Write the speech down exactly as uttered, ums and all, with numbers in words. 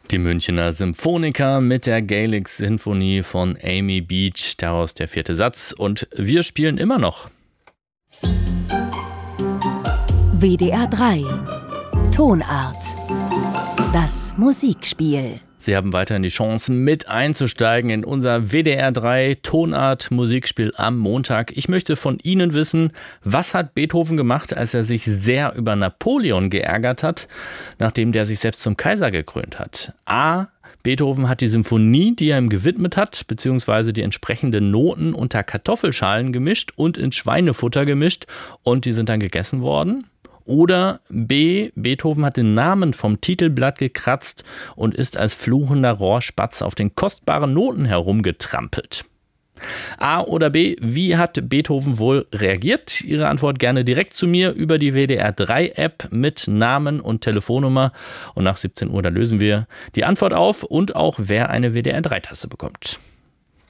Die Münchener Symphoniker mit der Gaelic-Sinfonie von Amy Beach, daraus der vierte Satz. Und wir spielen immer noch. W D R drei Tonart. Das Musikspiel. Sie haben weiterhin die Chance, mit einzusteigen in unser W D R drei Tonart Musikspiel am Montag. Ich möchte von Ihnen wissen, was hat Beethoven gemacht, als er sich sehr über Napoleon geärgert hat, nachdem der sich selbst zum Kaiser gekrönt hat? A. Beethoven hat die Symphonie, die er ihm gewidmet hat, beziehungsweise die entsprechenden Noten unter Kartoffelschalen gemischt und in Schweinefutter gemischt und die sind dann gegessen worden. Oder B. Beethoven hat den Namen vom Titelblatt gekratzt und ist als fluchender Rohrspatz auf den kostbaren Noten herumgetrampelt. A oder B, wie hat Beethoven wohl reagiert? Ihre Antwort gerne direkt zu mir über die W D R drei App mit Namen und Telefonnummer. Und nach siebzehn Uhr, da lösen wir die Antwort auf und auch wer eine W D R drei Tasse bekommt.